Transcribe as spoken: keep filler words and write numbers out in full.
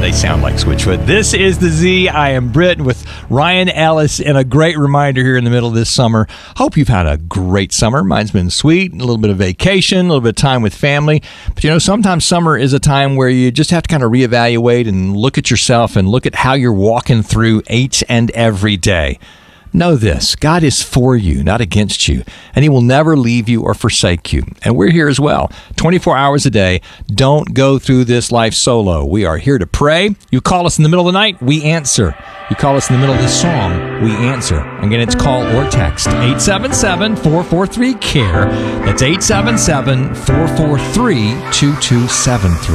They sound like Switchfoot. This is the Z. I am Britt with Ryan Ellis, and a great reminder here in the middle of this summer. Hope you've had a great summer. Mine's been sweet, a little bit of vacation, a little bit of time with family. But, you know, sometimes summer is a time where you just have to kind of reevaluate and look at yourself and look at how you're walking through each and every day. Know this, God is for you, not against you, and He will never leave you or forsake you. And we're here as well, twenty-four hours a day. Don't go through this life solo. We are here to pray. You call us in the middle of the night, we answer. You call us in the middle of this song, we answer. Again, it's call or text, eight seven seven, four four three, C A R E. That's eight seven seven, four four three, two two seven three.